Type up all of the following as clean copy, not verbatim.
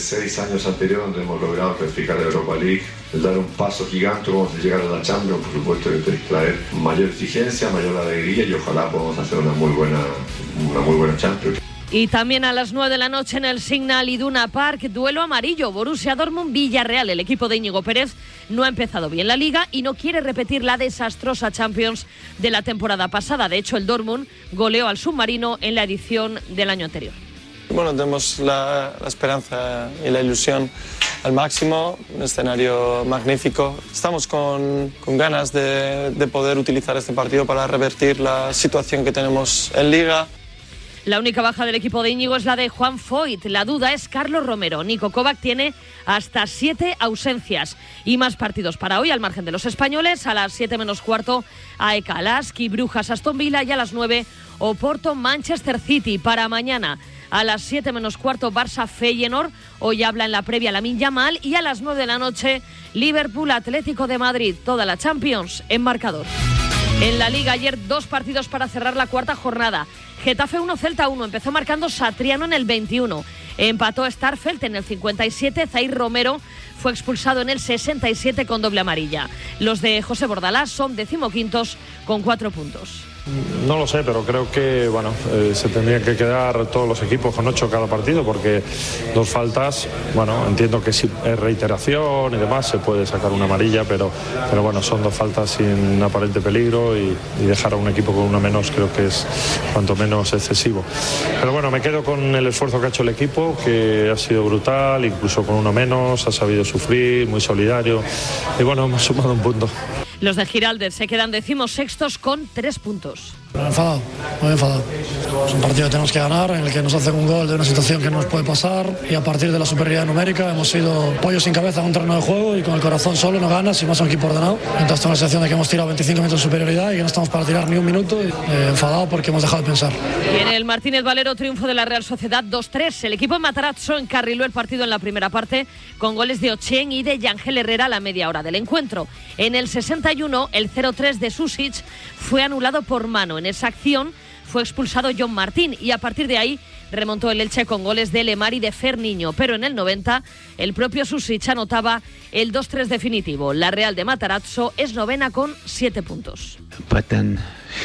6 años anteriores donde hemos logrado clasificar a Europa League, el dar un paso gigante como llegar a la Champions, por supuesto que te traer mayor exigencia, mayor alegría y ojalá podamos hacer una muy buena Champions. Y también a las 9 de la noche en el Signal Iduna Park, duelo amarillo, Borussia Dortmund-Villarreal. El equipo de Íñigo Pérez no ha empezado bien la Liga y no quiere repetir la desastrosa Champions de la temporada pasada. De hecho, el Dortmund goleó al submarino en la edición del año anterior. Bueno, tenemos la esperanza y la ilusión al máximo, un escenario magnífico. Estamos con ganas de poder utilizar este partido para revertir la situación que tenemos en Liga. La única baja del equipo de Íñigo es la de Juan Foyt. La duda es Carlos Romero. Nico Kovac tiene hasta 7 ausencias. Y más partidos para hoy, al margen de los españoles. A las 7 menos cuarto, AEK Alaski, Brujas, Aston Villa. Y a las 9, Oporto, Manchester City. Para mañana, a las 7 menos cuarto, Barça, Feyenoord. Hoy habla en la previa Lamine Yamal. Y a las 9 de la noche, Liverpool, Atlético de Madrid. Toda la Champions en marcador. En la Liga ayer 2 partidos para cerrar la cuarta jornada. Getafe 1, Celta 1. Empezó marcando Satriano en el 21. Empató Starfelt en el 57. Zaire Romero fue expulsado en el 67 con doble amarilla. Los de José Bordalás son 15º con 4 puntos. No lo sé, pero creo que se tendrían que quedar todos los equipos con 8 cada partido, porque 2 faltas, entiendo que si es reiteración y demás se puede sacar una amarilla, pero son 2 faltas sin aparente peligro y dejar a un equipo con una menos creo que es cuanto menos excesivo. Pero me quedo con el esfuerzo que ha hecho el equipo, que ha sido brutal, incluso con uno menos, ha sabido sufrir, muy solidario y hemos sumado un punto. Los de Giraldez se quedan 16º con 3 puntos. Muy enfadado. Es un partido que tenemos que ganar, en el que nos hacen un gol de una situación que no nos puede pasar y a partir de la superioridad numérica hemos sido pollos sin cabeza en un terreno de juego y con el corazón solo no ganas y más un equipo ordenado. Entonces tengo la sensación de que hemos tirado 25 minutos de superioridad y que no estamos para tirar ni un minuto. Enfadado porque hemos dejado de pensar. Y en el Martínez Valero, triunfo de la Real Sociedad 2-3. El equipo de Matarazzo encarriló el partido en la primera parte con goles de Ochen y de Yangel Herrera a la media hora del encuentro. En el 61, el 0-3 de Susic fue anulado por mano. En esa acción fue expulsado John Martín y a partir de ahí remontó el Elche con goles de Lemar y de Ferniño, pero en el 90 el propio Susic anotaba el 2-3 definitivo. La Real de Matarazzo es 9ª con 7 puntos. But then,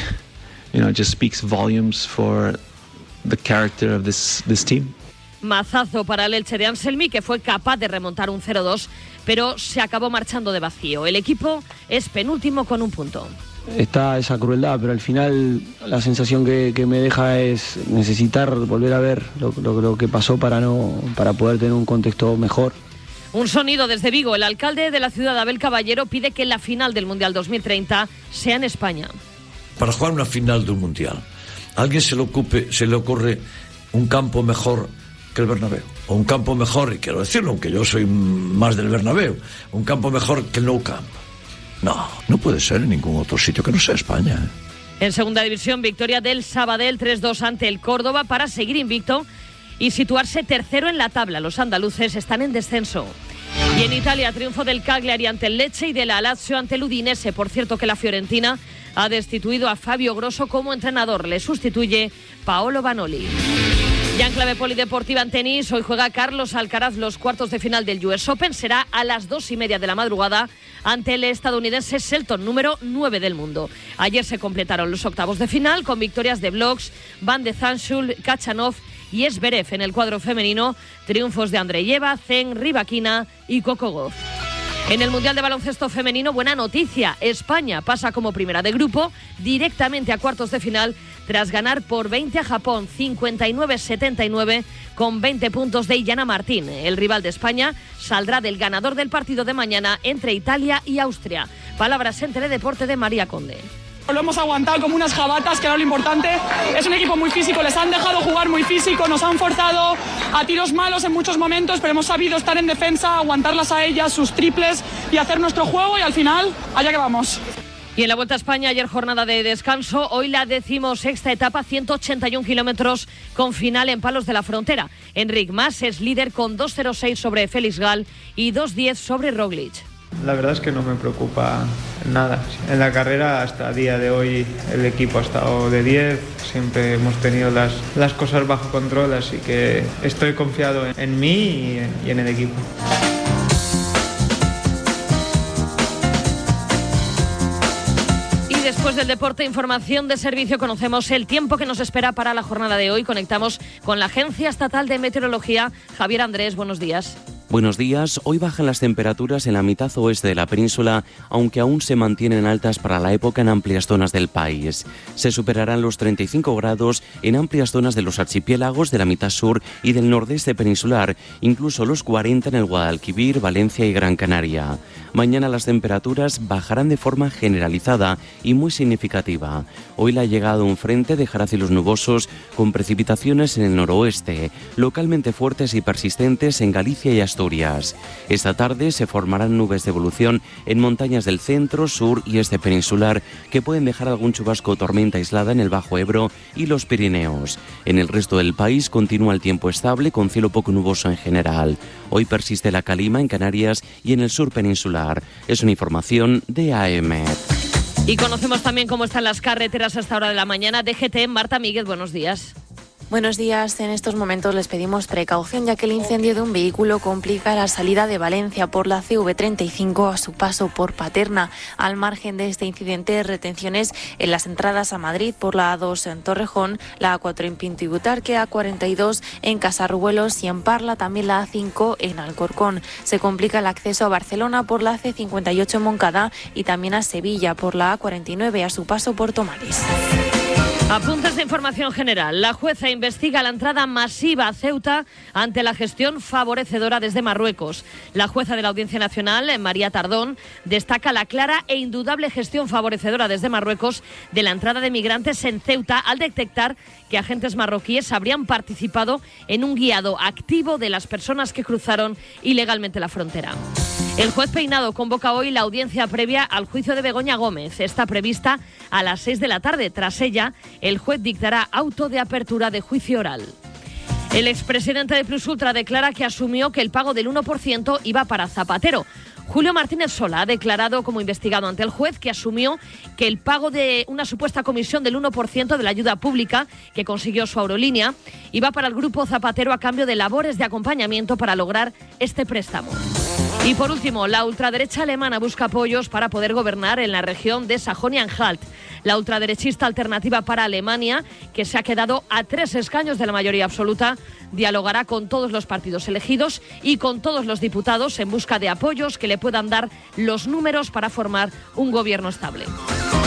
it just speaks volumes for the character of this team. Mazazo para el Elche de Anselmi, que fue capaz de remontar un 0-2, pero se acabó marchando de vacío. El equipo es penúltimo con 1 punto. Está esa crueldad, pero al final la sensación que me deja es necesitar volver a ver lo que pasó para poder tener un contexto mejor. Un sonido desde Vigo. El alcalde de la ciudad, Abel Caballero, pide que la final del Mundial 2030 sea en España. Para jugar una final de un Mundial, ¿a alguien se le ocurre un campo mejor que el Bernabéu? O un campo mejor, y quiero decirlo, aunque yo soy más del Bernabéu, un campo mejor que el Nou Camp. No puede ser en ningún otro sitio que no sea España. En segunda división, victoria del Sabadell 3-2 ante el Córdoba para seguir invicto y situarse tercero en la tabla. Los andaluces están en descenso. Y en Italia, triunfo del Cagliari ante el Lecce y de la Lazio ante el Udinese. Por cierto que la Fiorentina ha destituido a Fabio Grosso como entrenador. Le sustituye Paolo Vanoli. Ya en clave polideportiva en tenis, hoy juega Carlos Alcaraz los cuartos de final del US Open. Será a las 2:30 de la madrugada ante el estadounidense Shelton, número 9 del mundo. Ayer se completaron los octavos de final con victorias de Blogs, Van de Zanschul, Kachanov y Zverev. En el cuadro femenino, triunfos de Andreyeva, Zeng, Rybakina y Coco Gauff. En el Mundial de Baloncesto Femenino, buena noticia. España pasa como primera de grupo directamente a cuartos de final tras ganar por 20 a Japón, 59-79, con 20 puntos de Illana Martín. El rival de España saldrá del ganador del partido de mañana entre Italia y Austria. Palabras en Teledeporte de María Conde. Lo hemos aguantado como unas jabatas, que era lo importante. Es un equipo muy físico, les han dejado jugar muy físico, nos han forzado a tiros malos en muchos momentos, pero hemos sabido estar en defensa, aguantarlas a ellas, sus triples y hacer nuestro juego y al final, allá que vamos. Y en la Vuelta a España, ayer jornada de descanso, hoy la 16ª etapa, 181 kilómetros con final en Palos de la Frontera. Enric Mas es líder con 2.06 sobre Félix Gal y 2.10 sobre Roglic. La verdad es que no me preocupa nada. En la carrera hasta el día de hoy el equipo ha estado de 10, siempre hemos tenido las cosas bajo control, así que estoy confiado en mí y en el equipo. Después del deporte, información de servicio, conocemos el tiempo que nos espera para la jornada de hoy. Conectamos con la Agencia Estatal de Meteorología. Javier Andrés, buenos días. Buenos días. Hoy bajan las temperaturas en la mitad oeste de la península, aunque aún se mantienen altas para la época en amplias zonas del país. Se superarán los 35 grados en amplias zonas de los archipiélagos de la mitad sur y del nordeste peninsular, incluso los 40 en el Guadalquivir, Valencia y Gran Canaria. Mañana las temperaturas bajarán de forma generalizada y muy significativa. Hoy la llegada de un frente dejará cielos nubosos con precipitaciones en el noroeste, localmente fuertes y persistentes en Galicia y Asturias. Esta tarde se formarán nubes de evolución en montañas del centro, sur y este peninsular que pueden dejar algún chubasco o tormenta aislada en el Bajo Ebro y los Pirineos. En el resto del país continúa el tiempo estable con cielo poco nuboso en general. Hoy persiste la calima en Canarias y en el sur peninsular. Es una información de AEMET. Y conocemos también cómo están las carreteras a esta hora de la mañana. DGT, Marta Míguez, buenos días. Buenos días. En estos momentos les pedimos precaución ya que el incendio de un vehículo complica la salida de Valencia por la CV35 a su paso por Paterna. Al margen de este incidente, retenciones en las entradas a Madrid por la A2 en Torrejón, la A4 en Pinto y Butarque, A42 en Casarruelos y en Parla, también la A5 en Alcorcón. Se complica el acceso a Barcelona por la C58 en Moncada y también a Sevilla por la A49 a su paso por Tomares. Apuntes de información general. La jueza investiga la entrada masiva a Ceuta ante la gestión favorecedora desde Marruecos. La jueza de la Audiencia Nacional, María Tardón, destaca la clara e indudable gestión favorecedora desde Marruecos de la entrada de migrantes en Ceuta al detectar que agentes marroquíes habrían participado en un guiado activo de las personas que cruzaron ilegalmente la frontera. El juez Peinado convoca hoy la audiencia previa al juicio de Begoña Gómez. Está prevista a las 6 de la tarde. Tras ella, el juez dictará auto de apertura de juicio oral. El expresidente de Plus Ultra declara que asumió que el pago del 1% iba para Zapatero. Julio Martínez Sola ha declarado como investigado ante el juez que asumió que el pago de una supuesta comisión del 1% de la ayuda pública que consiguió su aerolínea iba para el grupo Zapatero a cambio de labores de acompañamiento para lograr este préstamo. Y por último, la ultraderecha alemana busca apoyos para poder gobernar en la región de Sajonia-Anhalt. La ultraderechista Alternativa para Alemania, que se ha quedado a 3 escaños de la mayoría absoluta, dialogará con todos los partidos elegidos y con todos los diputados en busca de apoyos que le puedan dar los números para formar un gobierno estable.